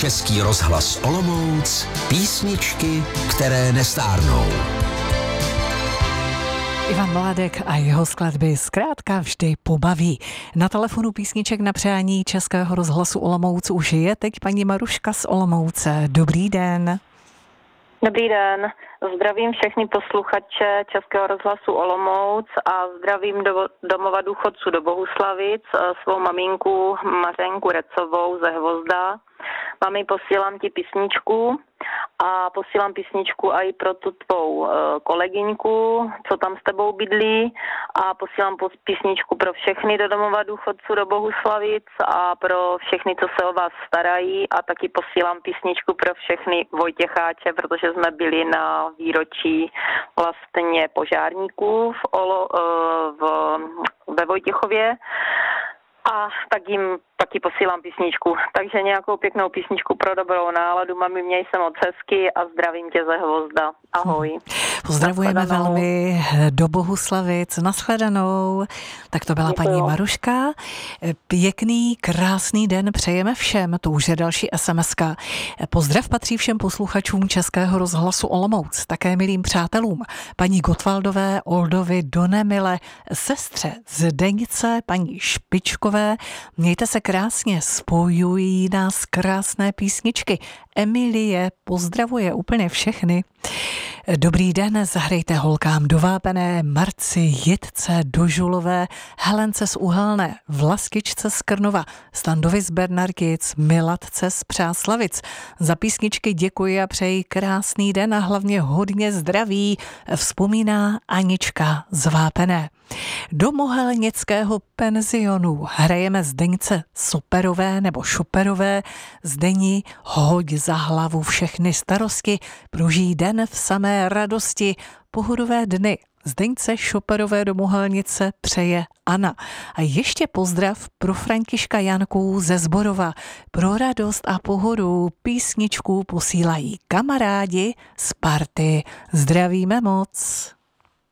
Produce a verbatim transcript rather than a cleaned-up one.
Český rozhlas Olomouc, písničky, které nestárnou. Ivan Mládek a jeho skladby zkrátka vždy pobaví. Na telefonu písniček na přání Českého rozhlasu Olomouc už je teď paní Maruška z Olomouce. Dobrý den. Dobrý den. Zdravím všechny posluchače Českého rozhlasu Olomouc a zdravím do, domova důchodců do Bohuslavic, svou maminku Mařenku Recovou ze Hvozda. Mami, posílám ti písničku a posílám písničku i pro tu tvou kolegyňku, co tam s tebou bydlí, a posílám písničku pro všechny do domova důchodců do Bohuslavic a pro všechny, co se o vás starají, a taky posílám písničku pro všechny Vojtěcháče, protože jsme byli na výročí vlastně požárníků v Olo, v, ve Vojtěchově. A tak jim taky posílám písničku. Takže nějakou pěknou písničku pro dobrou náladu. Mami, měj se moc hezky a zdravím tě ze Hvozda. Ahoj. Pozdravujeme velmi do Bohuslavic. Nashledanou. Tak to byla Děkuju. Paní Maruška. Pěkný, krásný den přejeme všem. To už je další es em eska. Pozdrav patří všem posluchačům Českého rozhlasu Olomouc. Také milým přátelům. Paní Gotwaldové, Oldovi, Donemile, sestře Zdeňce, paní Špičkové. Mějte se krásně, spojují nás krásné písničky. Emilie pozdravuje úplně všechny. Dobrý den, zahrajte holkám do Vápené, Marci, Jitce, do Žulové, Helence z Uhelné, Vlaskičce z Krnova, Standovi z Bernarkic, Milatce z Přáslavic. Za písničky děkuji a přeji krásný den a hlavně hodně zdraví, vzpomíná Anička z Vápené. Do Mohelnického penzionu hrajeme Zdeňce Soperové nebo Šuperové. Zdeni, hoď za hlavu všechny starosti, pruží den v samé radosti, pohodové dny. Zdeňce Šoperové do Mohelnice přeje Anna. A ještě pozdrav pro Františka Janku ze Zborova. Pro radost a pohodu písničku posílají kamarádi z party. Zdravíme moc.